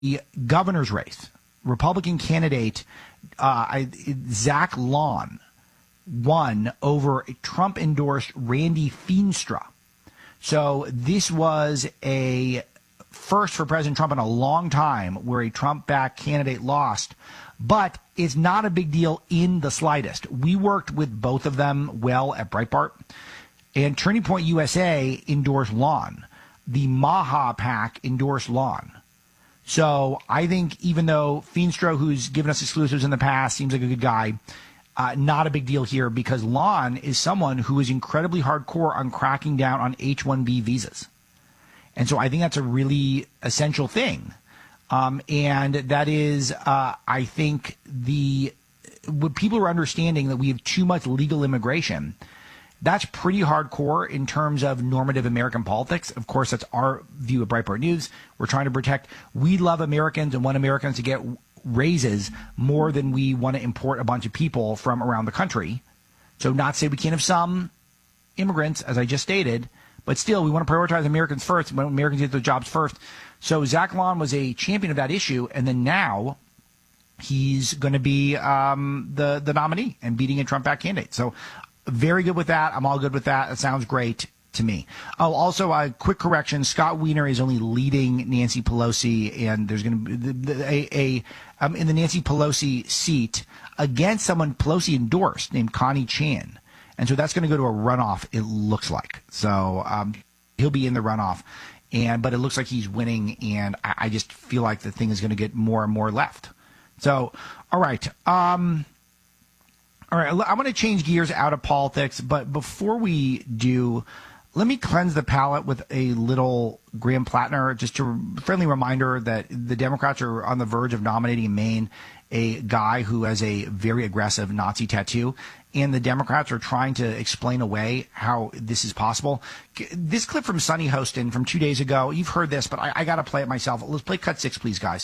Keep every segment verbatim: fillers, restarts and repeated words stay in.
governor's race, Republican candidate uh, I, Zach Lawn won over a Trump-endorsed Randy Feenstra. So this was a first for President Trump in a long time where a Trump-backed candidate lost, but it's not a big deal in the slightest. We worked with both of them well at Breitbart, and Turning Point U S A endorsed Lawn. The Maha PAC endorsed Lawn. So I think even though Feenstra, who's given us exclusives in the past, seems like a good guy, uh, not a big deal here because Lawn is someone who is incredibly hardcore on cracking down on H one B visas. And so I think that's a really essential thing. Um, and that is, uh, I think, the what people are understanding that we have too much legal immigration. That's pretty hardcore in terms of normative American politics. Of course, that's our view of Breitbart News. We're trying to protect. We love Americans and want Americans to get raises more than we want to import a bunch of people from around the country. So not say we can't have some immigrants, as I just stated, but still we want to prioritize Americans first. When Americans get their jobs first. So Zach Lawn was a champion of that issue, and then now he's going to be um, the, the nominee and beating a Trump-backed candidate. So very good with that. I'm all good with that. It sounds great to me. Oh, also a quick correction. Scott Wiener is only leading Nancy Pelosi, and there's going to be a, a um, in the Nancy Pelosi seat against someone Pelosi endorsed named Connie Chan. And so that's going to go to a runoff, it looks like. So um, he'll be in the runoff. And but it looks like he's winning, and I, I just feel like the thing is going to get more and more left. So, all right. Um, All right, I want to change gears out of politics, but before we do, let me cleanse the palate with a little Graham Plattner, just a friendly reminder that the Democrats are on the verge of nominating in Maine a guy who has a very aggressive Nazi tattoo, and the Democrats are trying to explain away how this is possible. This clip from Sunny Hostin from two days ago, you've heard this, but I, I got to play it myself. Let's play cut six, please, guys.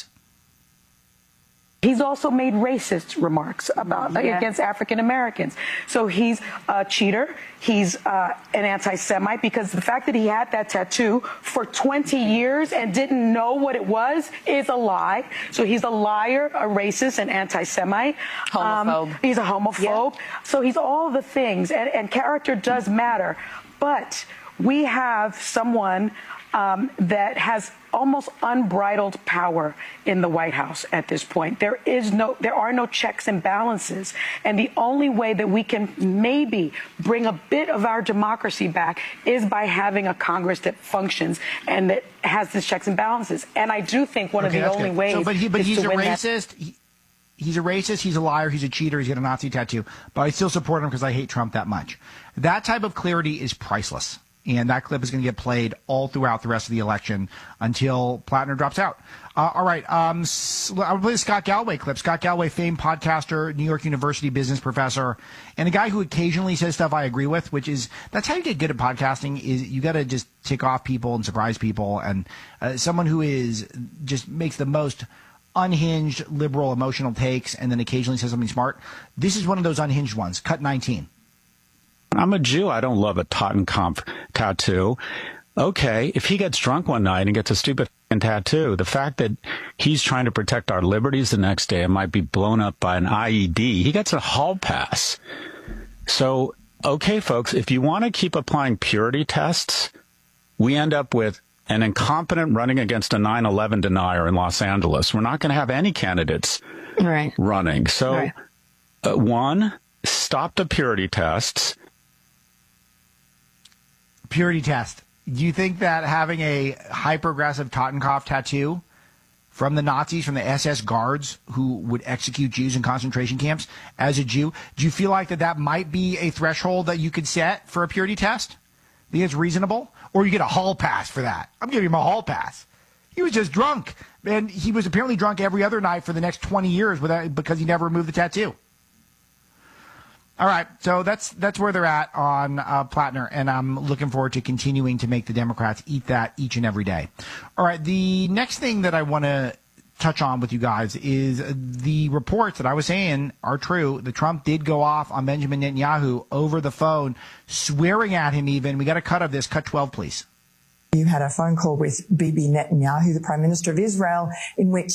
He's also made racist remarks about yeah. against African Americans. So he's a cheater. He's uh, an anti-Semite because the fact that he had that tattoo for twenty years and didn't know what it was is a lie. So he's a liar, a racist, an anti-Semite. Homophobe. Um, he's a homophobe. Yeah. So he's all the things, and, and character does matter. But we have someone um, that has almost unbridled power in the White House at this point. There is no, there are no checks and balances. And the only way that we can maybe bring a bit of our democracy back is by having a Congress that functions and that has these checks and balances. And I do think one okay, of the only good. ways so, but he, but is he's to a win racist. He, he's a racist. He's a liar. He's a cheater. He's got a Nazi tattoo. But I still support him because I hate Trump that much. That type of clarity is priceless. And that clip is going to get played all throughout the rest of the election until Plattner drops out. Uh, all right. Um, I'll play the Scott Galloway clip. Scott Galloway, famed podcaster, New York University business professor, and a guy who occasionally says stuff I agree with, which is that's how you get good at podcasting is you got to just tick off people and surprise people. And uh, someone who is just makes the most unhinged, liberal, emotional takes and then occasionally says something smart. This is one of those unhinged ones. Cut nineteen. I'm a Jew. I don't love a Totenkopf tattoo. Okay, if he gets drunk one night and gets a stupid tattoo, the fact that he's trying to protect our liberties the next day and might be blown up by an I E D, he gets a hall pass. So, okay, folks, if you want to keep applying purity tests, we end up with an incompetent running against a nine eleven denier in Los Angeles. We're not going to have any candidates right. running. So, right. uh, one, stop the purity tests. Purity test. Do you think that having a hyper-aggressive Totenkopf tattoo from the Nazis, from the S S guards who would execute Jews in concentration camps as a Jew, do you feel like that that might be a threshold that you could set for a purity test? Think it's reasonable? Or you get a hall pass for that? I'm giving him a hall pass. He was just drunk. And he was apparently drunk every other night for the next twenty years without, because he never removed the tattoo. All right, so that's that's where they're at on uh, Plattner, and I'm looking forward to continuing to make the Democrats eat that each and every day. All right, the next thing that I want to touch on with you guys is the reports that I was saying are true. The Trump did go off on Benjamin Netanyahu over the phone, swearing at him even. We got a cut of this. Cut twelve, please. You had a phone call with Bibi Netanyahu, the Prime Minister of Israel, in which